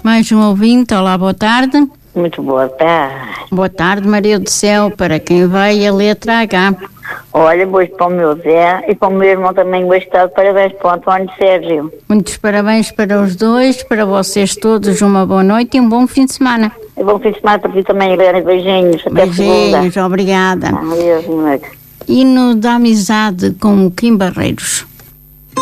Mais um ouvinte, olá, boa tarde. Muito boa tarde. Boa tarde, Maria do Céu, para quem vai a letra H. Olha, boas para o meu Zé e para o meu irmão também gostado. Parabéns para o António Sérgio. Muitos parabéns para os dois, para vocês todos, uma boa noite e um bom fim de semana. E bom fim de semana para ti também, Helena. Beijinhos. Até Beijinhos, obrigada. Adeus, noite. Hino da amizade com o Kim Barreiros.